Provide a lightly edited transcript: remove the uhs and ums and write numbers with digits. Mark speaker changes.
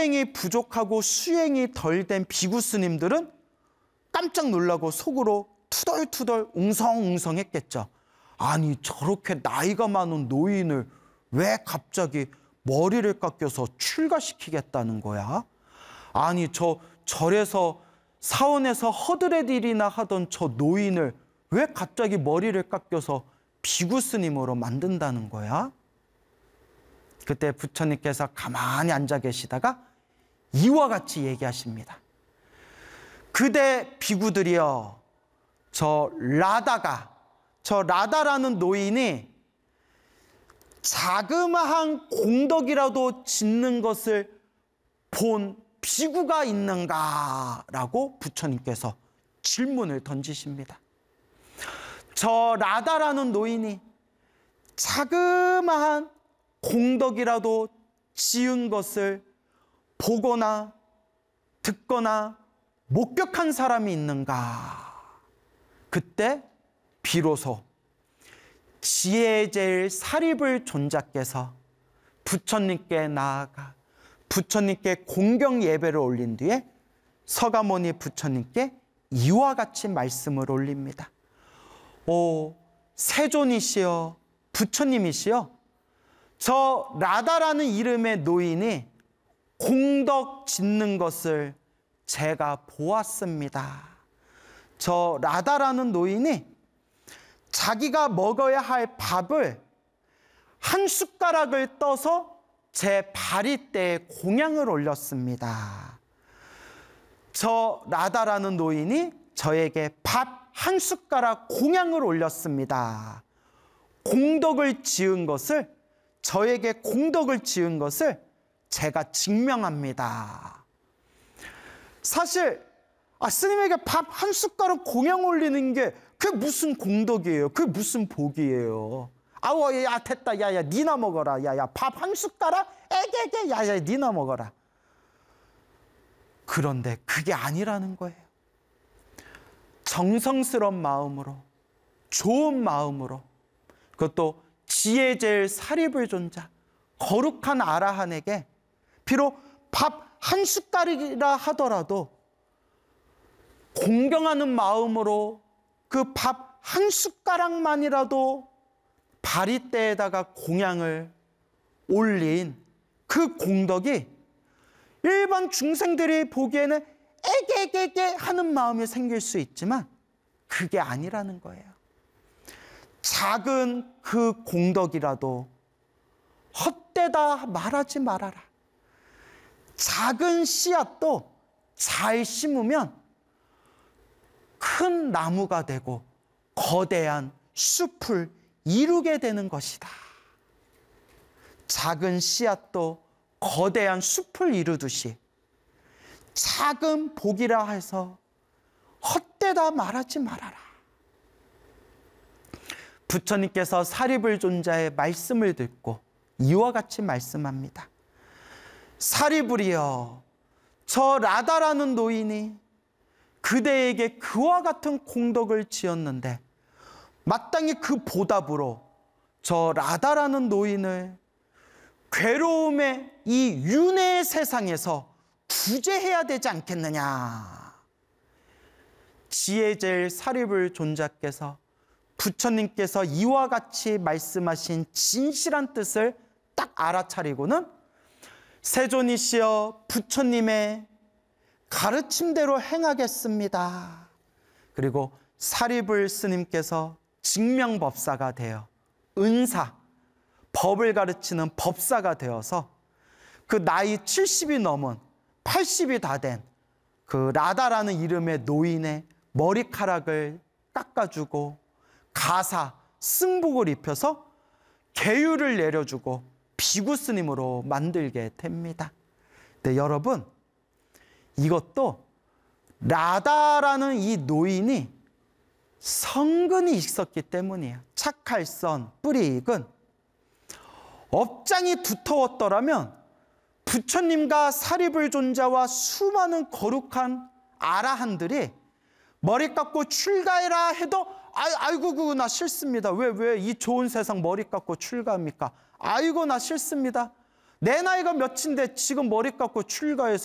Speaker 1: 선행이 부족하고 수행이 덜 된 비구스님들은 깜짝 놀라고 속으로 투덜투덜 웅성웅성했겠죠. 아니 저렇게 나이가 많은 노인을 왜 갑자기 머리를 깎여서 출가시키겠다는 거야? 아니 저 절에서 사원에서 허드렛일이나 하던 저 노인을 왜 갑자기 머리를 깎여서 비구스님으로 만든다는 거야? 그때 부처님께서 가만히 앉아 계시다가 이와 같이 얘기하십니다. 그대 비구들이여, 저 라다라는 노인이 자그마한 공덕이라도 짓는 것을 본 비구가 있는가라고 부처님께서 질문을 던지십니다. 저 라다라는 노인이 자그마한 공덕이라도 지은 것을 보거나 듣거나 목격한 사람이 있는가? 그때 비로소 지혜의 제일 사리불 존자께서 부처님께 나아가 부처님께 공경 예배를 올린 뒤에 서가모니 부처님께 이와 같이 말씀을 올립니다. 오 세존이시여, 부처님이시여, 저 라다라는 이름의 노인이 공덕 짓는 것을 제가 보았습니다. 저 라다라는 노인이 자기가 먹어야 할 밥을 한 숟가락을 떠서 제 바리대에 공양을 올렸습니다. 저 라다라는 노인이 저에게 밥 한 숟가락 공양을 올렸습니다. 공덕을 지은 것을, 저에게 공덕을 지은 것을 제가 증명합니다. 사실 스님에게 밥 한 숟가락 공양 올리는 게 그게 무슨 공덕이에요? 그게 무슨 복이에요? 아우 야 됐다, 야야 니나 먹어라, 야야 밥 한 숟가락 에게게, 야야 니나 먹어라. 그런데 그게 아니라는 거예요. 정성스러운 마음으로, 좋은 마음으로, 그것도 지혜 제일 사리불 존자 거룩한 아라한에게 비록 밥 한 숟가락이라 하더라도 공경하는 마음으로 그 밥 한 숟가락만이라도 바리대에다가 공양을 올린 그 공덕이 일반 중생들이 보기에는 에게게게 하는 마음이 생길 수 있지만 그게 아니라는 거예요. 작은 그 공덕이라도 헛되다 말하지 말아라. 작은 씨앗도 잘 심으면 큰 나무가 되고 거대한 숲을 이루게 되는 것이다. 작은 씨앗도 거대한 숲을 이루듯이 작은 복이라 해서 헛되다 말하지 말아라. 부처님께서 사리불 존자의 말씀을 듣고 이와 같이 말씀합니다. 사리불이여, 저 라다라는 노인이 그대에게 그와 같은 공덕을 지었는데 마땅히 그 보답으로 저 라다라는 노인을 괴로움의 이 윤회의 세상에서 구제해야 되지 않겠느냐. 지혜 제일 사리불 존자께서 부처님께서 이와 같이 말씀하신 진실한 뜻을 딱 알아차리고는 세존이시여, 부처님의 가르침대로 행하겠습니다. 그리고 사리불 스님께서 증명법사가 되어 은사, 법을 가르치는 법사가 되어서 그 나이 70이 넘은 80이 다 된 그 라다라는 이름의 노인의 머리카락을 깎아주고 가사, 승복을 입혀서 계율을 내려주고 비구 스님으로 만들게 됩니다. 근데 여러분, 이것도 라다라는 이 노인이 성근이 있었기 때문이에요. 착할선, 뿌리익은. 업장이 두터웠더라면 부처님과 사리불 존자와 수많은 거룩한 아라한들이 머리 깎고 출가해라 해도 아이고 그거 나 싫습니다. 왜 이 좋은 세상 머리 깎고 출가합니까? 아이고 나 싫습니다. 내 나이가 몇인데 지금 머리 깎고 출가해서